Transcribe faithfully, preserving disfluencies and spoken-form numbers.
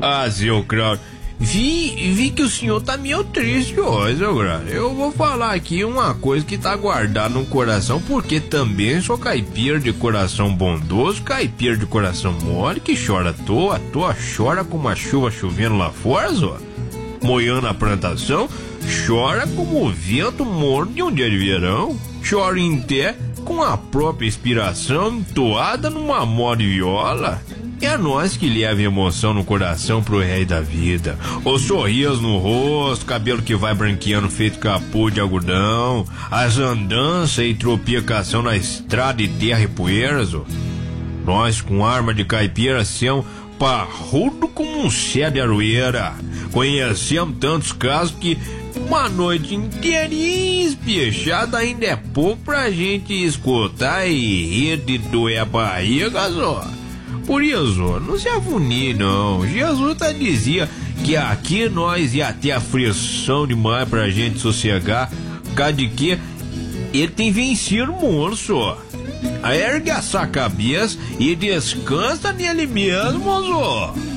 Ah, seu Claudio, vi, vi que o senhor tá meio triste hoje, seu Claudio. Eu vou falar aqui uma coisa que tá guardada no coração, porque também sou caipira de coração bondoso, caipira de coração mole, que chora à toa, à toa chora com uma chuva chovendo lá fora, ó. Moiando a plantação, chora como o vento morno de um dia de verão, chora em té com a própria inspiração entoada numa moda de viola. É nós que leva emoção no coração pro rei da vida. O sorriso no rosto, cabelo que vai branqueando feito capô de algodão, as andanças e tropicação na estrada de terra e poeiras. Ó. Nós com arma de caipira são parrudo como um cé de aroeira. Conhecemos tantos casos que uma noite inteirinha espichada ainda é pouco pra gente escutar e rir de doer a barriga, só. Por isso, não se afunie não. Jesus tá dizia que aqui nós ia ter aflição demais pra gente sossegar, por causa de que ele tem vencido o mundo, só. Ergue essa cabeça e descansa nele mesmo, só.